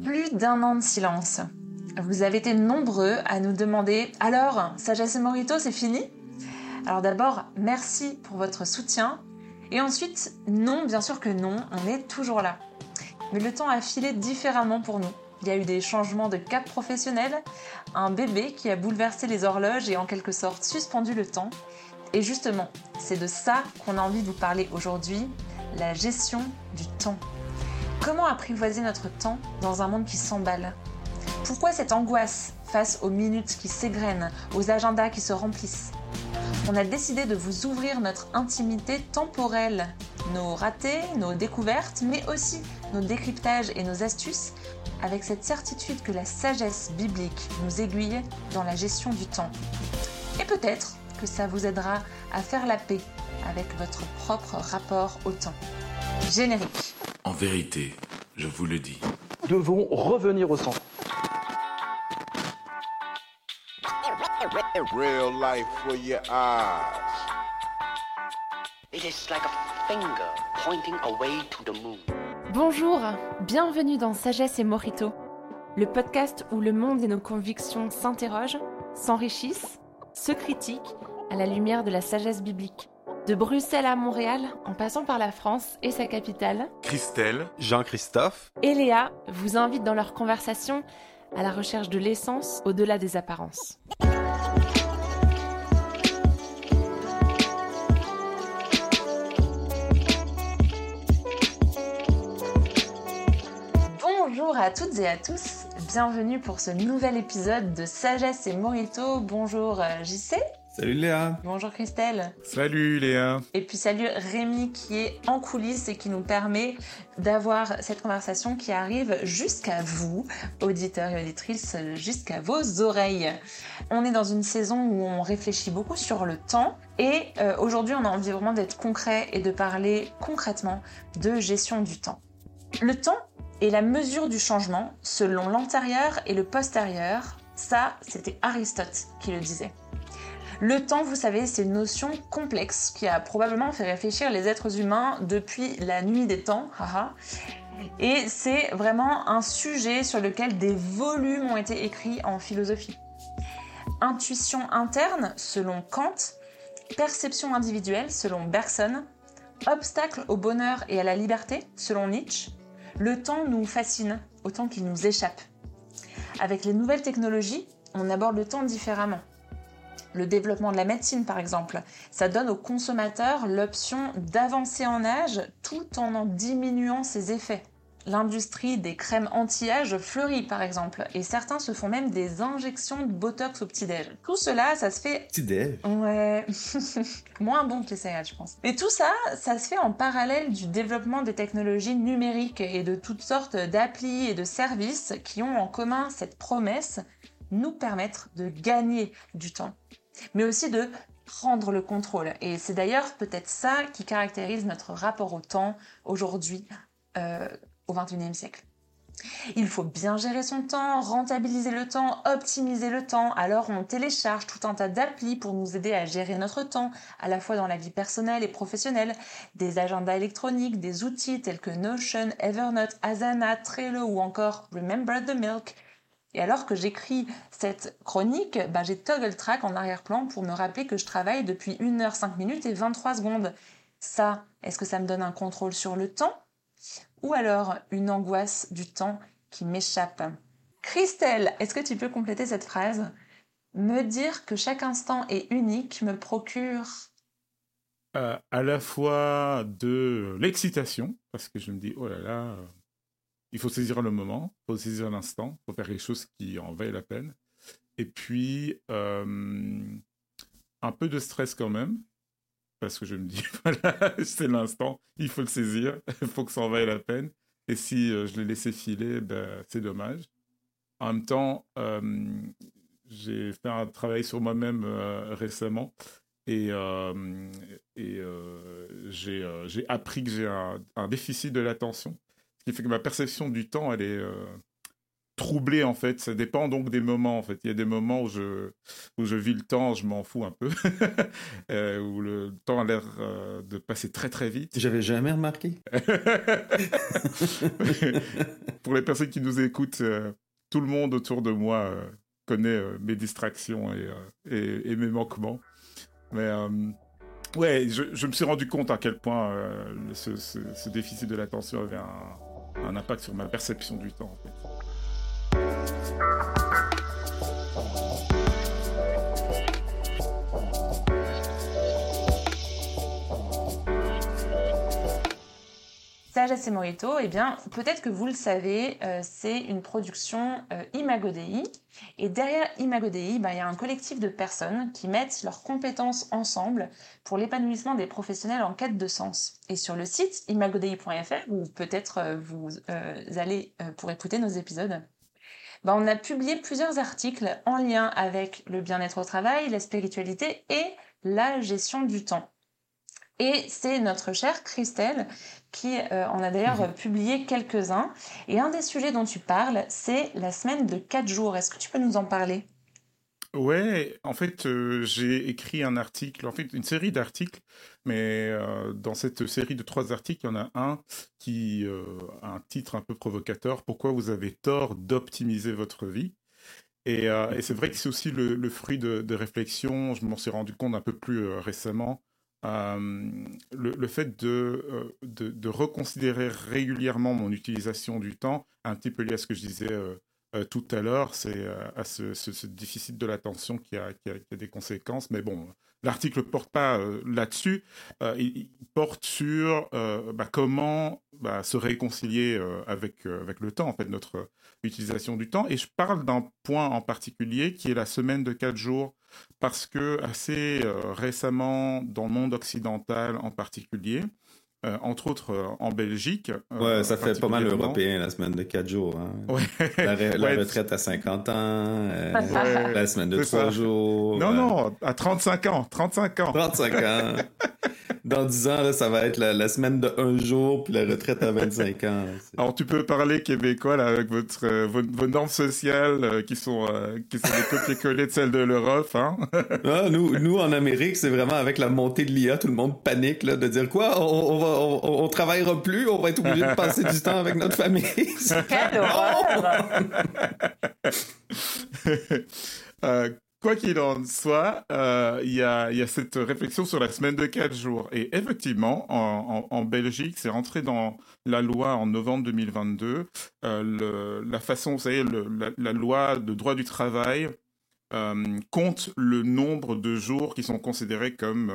Plus d'un an de silence. Vous avez été nombreux à nous demander « Alors, Sagesse et Morito, c'est fini ?» Alors d'abord, merci pour votre soutien. Et ensuite, non, bien sûr que non, on est toujours là. Mais le temps a filé différemment pour nous. Il y a eu des changements de cap professionnel, un bébé qui a bouleversé les horloges et en quelque sorte suspendu le temps. Et justement, c'est de ça qu'on a envie de vous parler aujourd'hui, la gestion du temps. Comment apprivoiser notre temps dans un monde qui s'emballe ? Pourquoi cette angoisse face aux minutes qui s'égrènent, aux agendas qui se remplissent ? On a décidé de vous ouvrir notre intimité temporelle, nos ratés, nos découvertes, mais aussi nos décryptages et nos astuces, avec cette certitude que la sagesse biblique nous aiguille dans la gestion du temps. Et peut-être que ça vous aidera à faire la paix avec votre propre rapport au temps. Générique. En vérité, je vous le dis. Nous devons revenir au centre. Real life for your eyes. It is like a finger pointing away to the moon. Bonjour, bienvenue dans Sagesse et Morito, le podcast où le monde et nos convictions s'interrogent, s'enrichissent, se critiquent à la lumière de la sagesse biblique. De Bruxelles à Montréal, en passant par la France et sa capitale, Christelle, Jean-Christophe et Léa vous invitent dans leur conversation à la recherche de l'essence au-delà des apparences. Bonjour à toutes et à tous, bienvenue pour ce nouvel épisode de Sagesse et Morito. Bonjour JC. Salut Léa. Bonjour Christelle. Salut Léa. Et puis salut Rémi qui est en coulisses et qui nous permet d'avoir cette conversation qui arrive jusqu'à vous, auditeurs et auditrices, jusqu'à vos oreilles. On est dans une saison où on réfléchit beaucoup sur le temps et aujourd'hui on a envie vraiment d'être concret et de parler concrètement de gestion du temps. Le temps est la mesure du changement selon l'antérieur et le postérieur. Ça, c'était Aristote qui le disait. Le temps, vous savez, c'est une notion complexe qui a probablement fait réfléchir les êtres humains depuis la nuit des temps. Et c'est vraiment un sujet sur lequel des volumes ont été écrits en philosophie. Intuition interne, selon Kant. Perception individuelle, selon Bergson. Obstacle au bonheur et à la liberté, selon Nietzsche. Le temps nous fascine autant qu'il nous échappe. Avec les nouvelles technologies, on aborde le temps différemment. Le développement de la médecine, par exemple, ça donne aux consommateurs l'option d'avancer en âge tout en diminuant ses effets. L'industrie des crèmes anti-âge fleurit, par exemple, et certains se font même des injections de botox au petit-déj. Tout cela, ça se fait... Petit-déj. Ouais, moins bon que les céréales, je pense. Mais tout ça, ça se fait en parallèle du développement des technologies numériques et de toutes sortes d'applis et de services qui ont en commun cette promesse, nous permettre de gagner du temps, mais aussi de prendre le contrôle. Et c'est d'ailleurs peut-être ça qui caractérise notre rapport au temps aujourd'hui, au XXIe siècle. Il faut bien gérer son temps, rentabiliser le temps, optimiser le temps. Alors on télécharge tout un tas d'applis pour nous aider à gérer notre temps, à la fois dans la vie personnelle et professionnelle, des agendas électroniques, des outils tels que Notion, Evernote, Asana, Trello ou encore Remember the Milk. Et alors que j'écris cette chronique, j'ai Toggle Track en arrière-plan pour me rappeler que je travaille depuis 1h05 et 23 secondes. Ça, est-ce que ça me donne un contrôle sur le temps ? Ou alors une angoisse du temps qui m'échappe ? Christelle, est-ce que tu peux compléter cette phrase ? Me dire que chaque instant est unique me procure... À la fois de l'excitation, parce que je me dis, oh là là, il faut saisir le moment, il faut saisir l'instant, il faut faire quelque chose qui en vaille la peine. Et puis, un peu de stress quand même, parce que je me dis, voilà, c'est l'instant, il faut le saisir, il faut que ça en vaille la peine. Et si je l'ai laissé filer, c'est dommage. En même temps, j'ai fait un travail sur moi-même récemment et j'ai appris que j'ai un déficit de l'attention, ce qui fait que ma perception du temps, elle est troublé en fait. Ça dépend donc des moments en fait. Il y a des moments où je vis le temps, je m'en fous un peu, où le temps a l'air de passer très très vite. J'avais jamais remarqué. Pour les personnes qui nous écoutent, tout le monde autour de moi connaît mes distractions et mes manquements. Mais ouais, je me suis rendu compte à quel point ce déficit de l'attention avait un impact sur ma perception du temps en fait. Sagesse et Morito, eh bien, peut-être que vous le savez, c'est une production Imago Dei. Et derrière Imago Dei, il y a un collectif de personnes qui mettent leurs compétences ensemble pour l'épanouissement des professionnels en quête de sens. Et sur le site imagodei.fr, où peut-être vous allez pour écouter nos épisodes, on a publié plusieurs articles en lien avec le bien-être au travail, la spiritualité et la gestion du temps. Et c'est notre chère Christelle qui en a d'ailleurs publié quelques-uns. Et un des sujets dont tu parles, c'est la semaine de 4 jours. Est-ce que tu peux nous en parler ? Ouais, en fait, j'ai écrit un article, en fait, une série d'articles, mais dans cette série de 3 articles, il y en a un qui a un titre un peu provocateur, « Pourquoi vous avez tort d'optimiser votre vie ?» Et c'est vrai que c'est aussi le fruit de réflexion, je m'en suis rendu compte un peu plus récemment, le fait de reconsidérer régulièrement mon utilisation du temps, un petit peu lié à ce que je disais tout à l'heure, c'est à ce déficit de l'attention qui a des conséquences. Mais bon, l'article ne porte pas là-dessus, il porte sur comment se réconcilier avec le temps, en fait, notre utilisation du temps. Et je parle d'un point en particulier qui est la semaine de 4 jours, parce que assez récemment, dans le monde occidental en particulier, entre autres en Belgique. Ouais, ça fait pas mal européen, la semaine de 4 jours. Hein. Ouais. La retraite à 50 ans, la semaine de 3 jours. Non, à 35 ans. 35 ans. Dans 10 ans, là, ça va être la semaine de 1 jour, puis la retraite à 25 ans. Alors, tu peux parler québécois là, avec vos normes sociales qui sont des copier-coller de celles de l'Europe. Hein? Nous, en Amérique, c'est vraiment avec la montée de l'IA, tout le monde panique là, de dire quoi, on travaillera plus, on va être obligé de passer du temps avec notre famille. Quelle horreur! Quoi qu'il en soit, il y a cette réflexion sur la semaine de 4 jours. Et effectivement, en Belgique, c'est rentré dans la loi en novembre 2022. La façon, vous savez, la loi de droit du travail compte le nombre de jours qui sont considérés comme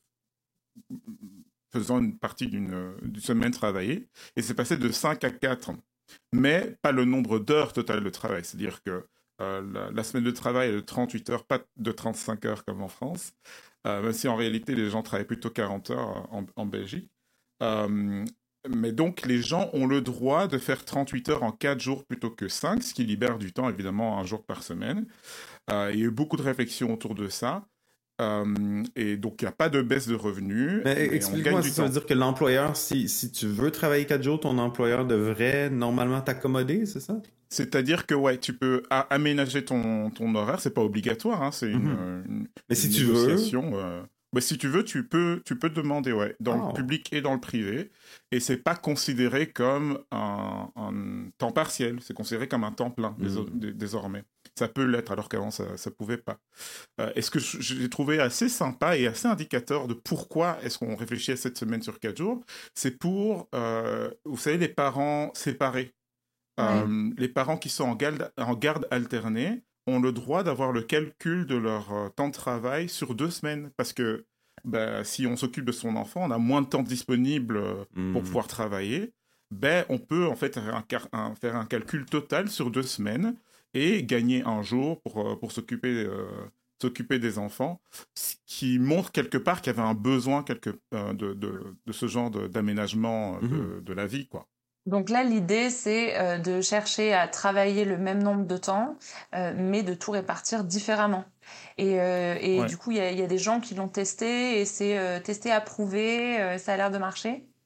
faisant une partie d'une semaine travaillée. Et c'est passé de 5 à 4. Mais pas le nombre d'heures totales de travail. C'est-à-dire que la semaine de travail est de 38 heures, pas de 35 heures comme en France, même si en réalité les gens travaillent plutôt 40 heures en Belgique. Mais donc les gens ont le droit de faire 38 heures en 4 jours plutôt que 5, ce qui libère du temps évidemment 1 jour par semaine. Il y a eu beaucoup de réflexions autour de ça. Et donc il n'y a pas de baisse de revenus. Mais explique-moi, ça veut dire que l'employeur, si tu veux travailler 4 jours, ton employeur devrait normalement t'accommoder, c'est ça? C'est-à-dire que ouais, tu peux aménager ton horaire, c'est pas obligatoire, hein, c'est une mais si une tu négociation. Mais si tu veux, tu peux demander, ouais, dans le public et dans le privé, et c'est pas considéré comme un temps partiel, c'est considéré comme un temps plein désormais. Ça peut l'être, alors qu'avant ça pouvait pas. Et ce que j'ai trouvé assez sympa et assez indicateur de pourquoi est-ce qu'on réfléchit à cette semaine sur 4 jours, c'est pour, vous savez, les parents séparés. Les parents qui sont en garde alternée ont le droit d'avoir le calcul de leur temps de travail sur 2 semaines. Parce que si on s'occupe de son enfant, on a moins de temps disponible pour pouvoir travailler. On peut en fait faire un calcul total sur 2 semaines et gagner 1 jour pour s'occuper des enfants, ce qui montre quelque part qu'il y avait un besoin de ce genre d'aménagement de la vie, quoi. Donc là, l'idée, c'est de chercher à travailler le même nombre de temps, mais de tout répartir différemment. Et ouais. Du coup, il y a des gens qui l'ont testé, et c'est testé, approuvé, ça a l'air de marcher.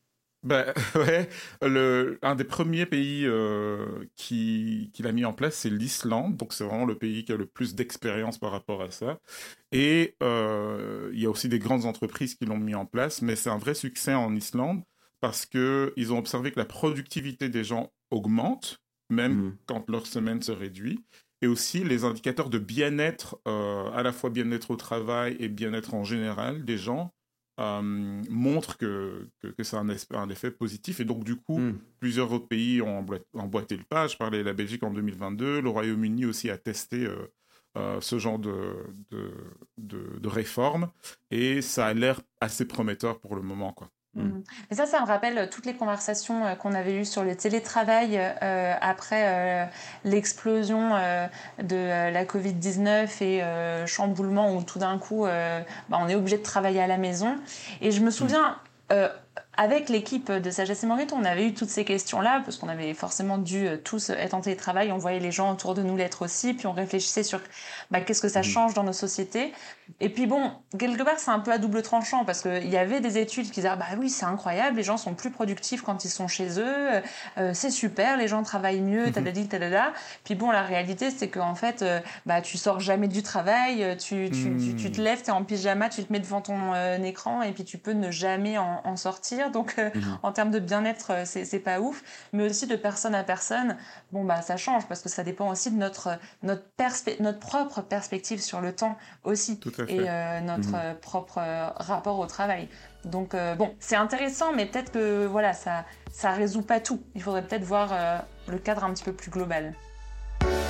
Ouais, un des premiers pays qu'il a mis en place, c'est l'Islande. Donc, c'est vraiment le pays qui a le plus d'expérience par rapport à ça. Et il y a aussi des grandes entreprises qui l'ont mis en place, mais c'est un vrai succès en Islande parce qu'ils ont observé que la productivité des gens augmente, même quand leur semaine se réduit. Et aussi, les indicateurs de bien-être, à la fois bien-être au travail et bien-être en général des gens, montre que c'est un effet positif. Et donc, du coup, plusieurs autres pays ont emboîté le pas. Je parlais de la Belgique en 2022. Le Royaume-Uni aussi a testé ce genre de réforme. Et ça a l'air assez prometteur pour le moment, quoi. Et ça me rappelle toutes les conversations qu'on avait eues sur le télétravail après l'explosion de la Covid-19 et chamboulement où tout d'un coup on est obligé de travailler à la maison. Et je me souviens, avec l'équipe de Sagesse et Morito, on avait eu toutes ces questions-là parce qu'on avait forcément dû tous être en télétravail, on voyait les gens autour de nous l'être aussi, puis on réfléchissait sur qu'est-ce que ça change dans nos sociétés. Et puis bon, quelque part, c'est un peu à double tranchant parce qu'il y avait des études qui disaient oui, c'est incroyable, les gens sont plus productifs quand ils sont chez eux, c'est super, les gens travaillent mieux, tadadi. Puis bon, la réalité, c'est qu'en fait, tu sors jamais du travail, tu te lèves, t'es en pyjama, tu te mets devant ton écran et puis tu peux ne jamais en sortir. Donc, en termes de bien-être, c'est pas ouf. Mais aussi de personne à personne, ça change parce que ça dépend aussi de notre propre perspective sur le temps aussi. Tout à fait. Et notre propre rapport au travail. Donc, c'est intéressant, mais peut-être que ça résout pas tout. Il faudrait peut-être voir le cadre un petit peu plus global.